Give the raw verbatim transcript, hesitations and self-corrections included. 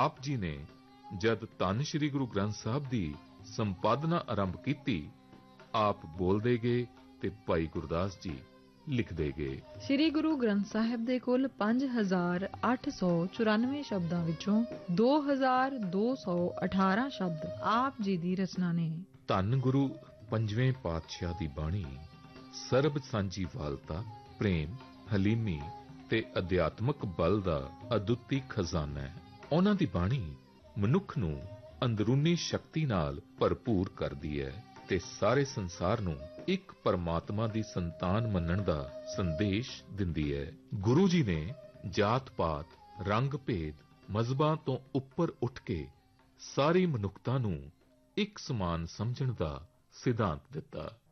ਆਪ ਜੀ ਨੇ ਜਦ ਧੰਨ ਸ਼੍ਰੀ ਗੁਰੂ ਗ੍ਰੰਥ ਸਾਹਿਬ ਦੀ ਸੰਪਾਦਨਾ ਆਰੰਭ ਕੀਤੀ, ਆਪ ਬੋਲਦੇ ਗਏ ਤੇ ਭਾਈ ਗੁਰਦਾਸ ਜੀ ਲਿਖਦੇ ਗਏ। ਸ੍ਰੀ ਗੁਰੂ ਗ੍ਰੰਥ ਸਾਹਿਬ ਦੇ ਕੁੱਲ ਪੰਜ ਹਜ਼ਾਰ ਅੱਠ ਸੌ ਚੁਰਾਨਵੇਂ ਸ਼ਬਦਾਂ ਵਿੱਚੋਂ ਦੋ ਹਜ਼ਾਰ ਦੋ ਸੌ ਅਠਾਰਾਂ ਸ਼ਬਦ ਆਪ ਜੀ ਦੀ ਰਚਨਾ ਨੇ। ਧੰਨ ਗੁਰੂ ਪੰਜਵੇਂ ਪਾਤਸ਼ਾਹ ਦੀ ਬਾਣੀ ਸਰਬ ਸਾਂਝੀ ਵਾਲਤਾ, ਪ੍ਰੇਮ, ਹਲੀਮੀ ਤੇ ਅਧਿਆਤਮਕ ਬਲ ਦਾ ਅਦੁੱਤੀ ਖਜ਼ਾਨਾ ਹੈ। ਉਹਨਾਂ ਦੀ ਬਾਣੀ ਮਨੁੱਖ ਨੂੰ ਅੰਦਰੂਨੀ ਸ਼ਕਤੀ ਨਾਲ ਭਰਪੂਰ ਕਰਦੀ ਹੈ ਤੇ ਸਾਰੇ ਸੰਸਾਰ ਨੂੰ ਇੱਕ ਪਰਮਾਤਮਾ ਦੀ ਸੰਤਾਨ ਮੰਨਣ ਦਾ ਸੰਦੇਸ਼ ਦਿੰਦੀ ਹੈ। ਗੁਰੂ ਜੀ ਨੇ ਜਾਤ-ਪਾਤ, ਰੰਗ-ਭੇਦ, ਮਜ਼ਹਬਾਂ ਤੋਂ ਉੱਪਰ ਉੱਠ ਕੇ ਸਾਰੀ ਮਨੁੱਖਤਾ ਨੂੰ ਇੱਕ ਸਮਾਨ ਸਮਝਣ ਦਾ ਸਿਧਾਂਤ ਦਿੱਤਾ।